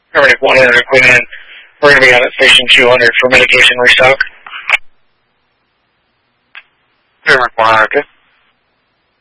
Paramedic 100, Queen. We're going to be on at station 200 for medication restock. Paramedic 100, okay.